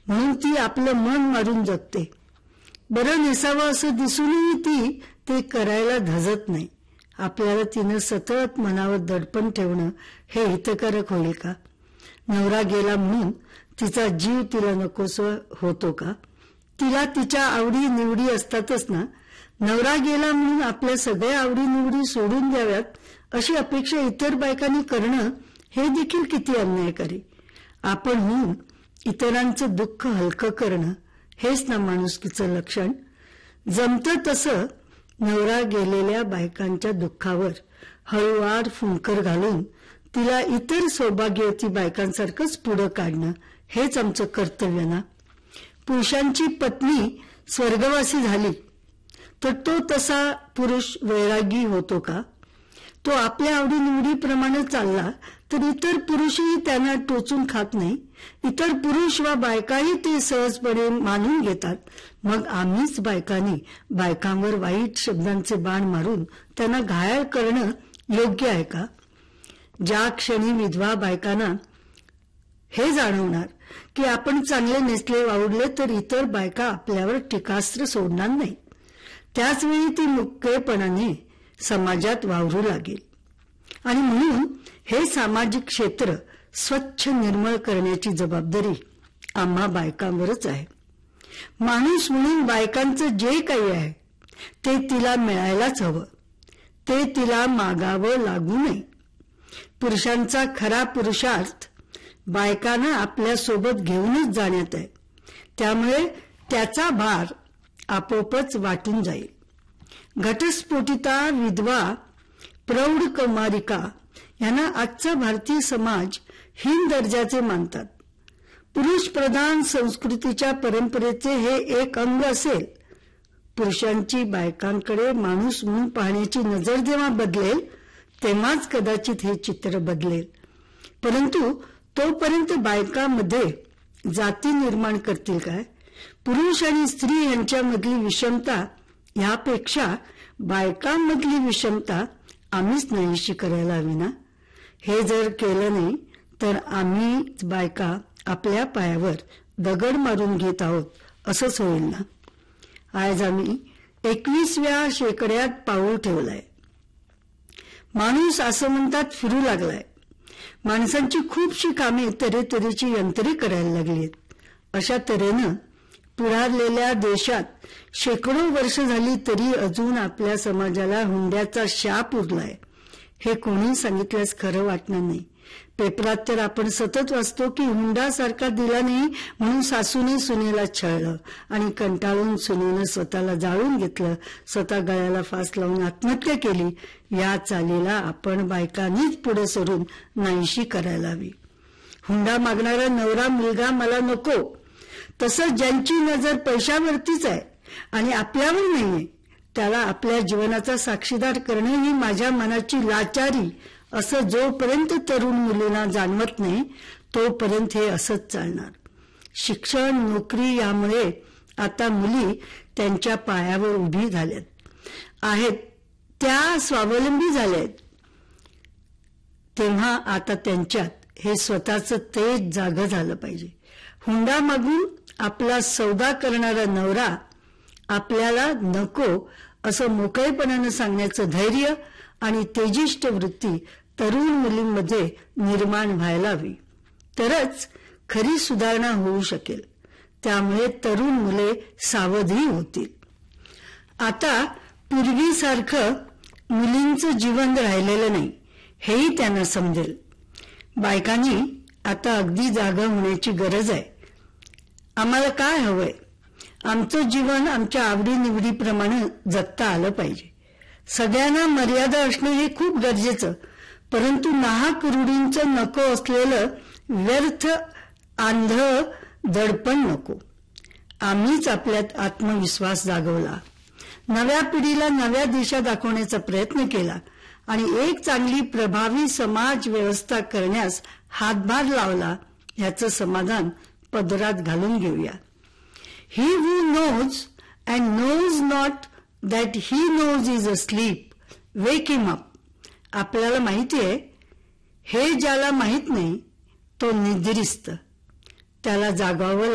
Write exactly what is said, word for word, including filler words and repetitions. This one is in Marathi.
म्हणून ती आपलं मन मारून जगते. बरं नेसावं असं दिसूनही ती ते करायला धजत नाही. आपल्याला तिनं सतत मनावर दडपण ठेवणं हे हितकारक होईल का? नवरा गेला म्हणून तिचा जीव तिला नकोसं होतो का? तिला तिच्या आवडी निवडी असतातच ना. नवरा गेला म्हणून आपल्या सगळ्या आवडी निवडी सोडून द्याव्यात अशी अपेक्षा इतर बायकांनी करणं हे देखील किती अन्यायकारी. आपण होऊन इतरांचं दुःख हलकं करणं हेच ना माणुसकीचं लक्षण. जमतं तसं नवरा गेलेल्या बायकांच्या दुःखावर हळूवार फुंकर घालून तिला इतर सौभाग्यवती बायकांसारखंच पुढं काढणं हेच आमचं कर्तव्य ना. पुरुषांची पत्नी स्वर्गवासी झाली तर तो तसा पुरुष वैरागी होतो का? तो आपल्या आवडीनिवडीप्रमाणे चालला तर इतर पुरुषही त्यांना टोचून खात नाही. इतर पुरुष वा बायकाही ते सहजपणे मानून घेतात. मग आम्हीच बायकांनी बायकांवर वाईट शब्दांचे बाण मारून त्यांना घायल करणं योग्य आहे का? ज्या क्षणी विधवा बायकांना हे जाणवणार की आपण चांगले नेसले वावरले तर इतर बायका आपल्यावर टीकास्त्र सोडणार नाही, त्याचवेळी ती मुक्तपणाने समाजात वावरू लागेल. आणि म्हणून हे सामाजिक क्षेत्र स्वच्छ निर्मळ करण्याची जबाबदारी आम्हा बायकांवरच आहे. माणूस म्हणून बायकांचं जे काही आहे ते तिला मिळायलाच हवं. ते तिला मागावं लागू नये. पुरुषांचा खरा पुरुषार्थ बायकांना आपल्यासोबत घेऊनच जाण्यात आहे. त्यामुळे त्याचा भार आपोआपच वाटून जाईल. घटस्फोटिता, विधवा, प्रौढ कौमारिका यांना आजचा भारतीय समाज हीन दर्जाचे मानतात. पुरुष प्रधान संस्कृतीच्या परंपरेचे हे एक अंग असेल. पुरुषांची बायकांकडे माणूस म्हणून पाहण्याची नजर जेव्हा बदलेल तेव्हाच कदाचित हे चित्र बदलेल. परंतु तोपर्यंत बायकांमध्ये जाती निर्माण करतील काय? पुरुष आणि स्त्री यांच्यामधली विषमता यापेक्षा बायकांमधली विषमता आम्हीच नाहीशी करायला हवी ना. हे जर केलं नाही तर आम्ही बायका आपल्या पायावर दगड मारून घेत आहोत असंच होईल ना. आज आम्ही एकवीसव्या शेकड्यात पाऊल ठेवलंय. माणूस असं म्हणतात फिरू लागलाय. माणसांची खूपशी कामे तऱ्हेतऱ्हेची यंत्रे करायला लागलीत. अशा तऱ्हेनं पुढारलेल्या देशात शेकडो वर्ष झाली तरी अजून आपल्या समाजाला हुंड्याचा शाप उरलाय. हे कोणी सांगितल्यास खरं वाटणार नाही. पेपरात तर आपण सतत वाचतो की हुंडा सारखा दिला नाही म्हणून सासूने सुनेला छळलं आणि कंटाळून सुनेनं स्वतःला जाळून घेतलं, स्वतः गळ्याला फास लावून आत्महत्या केली. या चालीला आपण बायकांनीच पुढे सरून नाहीशी करायला हवी. हुंडा मागणारा नवरा मुलगा मला नको, तसंच ज्यांची नजर पैशावरतीच आहे आणि आपल्यावर नाहीये त्याला आपल्या जीवनाचा साक्षीदार करणे ही माझ्या मनाची लाचारी असं जोपर्यंत तरुण मुलींना जाणवत नाही तोपर्यंत हे असंच चालणार. शिक्षण, नोकरी यामुळे आता मुली त्यांच्या पायावर उभी झाल्यात आहेत, त्या स्वावलंबी झाल्यात. तेव्हा आता त्यांच्यात हे स्वतःचं तेज जागं झालं पाहिजे. हुंडा मागून आपला सौदा करणारा नवरा आपल्याला नको असं मोकळेपणानं सांगण्याचं धैर्य आणि तेजिष्ट वृत्ती तरुण मुलींमध्ये निर्माण व्हायला हवी. तरच खरी सुधारणा होऊ शकेल. त्यामुळे तरुण मुले सावधही होतील. आता पूर्वीसारखं मुलींचं जीवन राहिलेलं नाही हेही त्यांना समजेल. बायकांनी आता अगदी जागा होण्याची गरज आहे. आम्हाला काय हवंय? आमचं जीवन आमच्या आवडीनिवडीप्रमाणे जगता आलं पाहिजे. सगळ्यांना मर्यादा असणं हे खूप गरजेचं, परंतु नाहक रूढींचं नको असलेलं व्यर्थ आंध दडपण नको. आम्हीच आपल्यात आत्मविश्वास जागवला, नव्या पिढीला नव्या दिशा दाखवण्याचा प्रयत्न केला आणि एक चांगली प्रभावी समाज व्यवस्था करण्यास हातभार लावला. याचं समाधान पदरात घालून घेऊया. He who knows and knows not that he knows is asleep, wake him up. आपल्याला माहिती आहे हे ज्याला माहित नाही तो निद्रिस्त, त्याला जागावं